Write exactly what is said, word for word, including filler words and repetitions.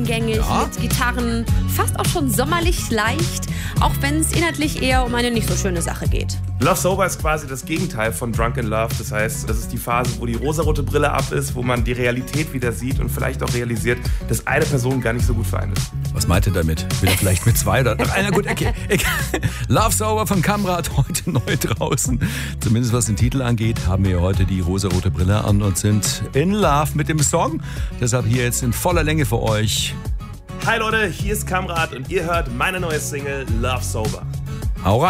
eingängig, Ja. mit Gitarren, fast auch schon sommerlich leicht, auch wenn es inhaltlich eher um eine nicht so schöne Sache geht. Love Sober ist quasi das Gegenteil von Drunk in Love. Das heißt, das ist die Phase, wo die rosarote Brille ab ist, wo man die Realität wieder sieht und vielleicht auch realisiert, dass eine Person gar nicht so gut für einen ist. Was meint ihr damit? Will er vielleicht mit zwei oder nach einer? Gut, okay. okay. Love Sober von Kamrat, heute neu draußen. Zumindest was den Titel angeht, haben wir heute die rosarote Brille an und sind in Love mit dem Song. Deshalb hier jetzt in voller Länge für euch. Hi Leute, hier ist Kamrat und ihr hört meine neue Single Love Sober. Hau rein!